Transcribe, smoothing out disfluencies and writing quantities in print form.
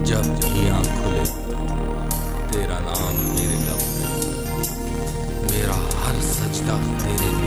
जब भी आँख खुले तेरा नाम मेरे लब पे, मेरा हर सजदा तेरे लिए।